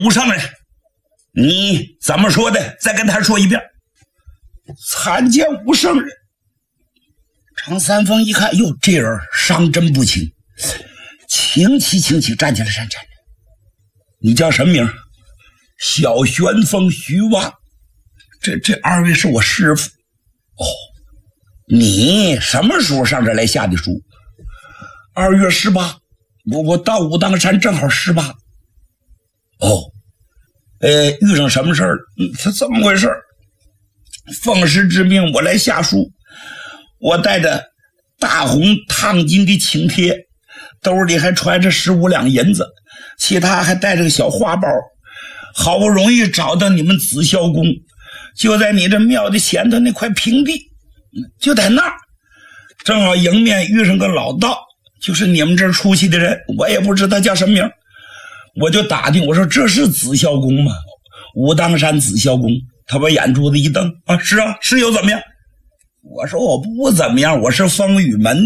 武圣人，你怎么说的？再跟他说一遍。参见武圣人。张三丰一看，哟，这人伤真不轻，轻骑站起来，站。你叫什么名？小旋风徐蛙。这二位是我师傅。哦，你什么时候上这来下的书？2月18，我到武当山正好18。哦，遇上什么事儿？他怎么回事？奉师之命，我来下书。我带着大红烫金的请帖，兜里还揣着15两银子，其他还带着个小花包。好不容易找到你们紫霄宫，就在你这庙的前头那块平地，就在那儿，正好迎面遇上个老道，就是你们这儿出去的人，我也不知道叫什么名。我就打听，我说这是紫霄宫吗？武当山紫霄宫。他把眼珠子一瞪，啊，是啊，是又怎么样？我说我不怎么样，我是风雨门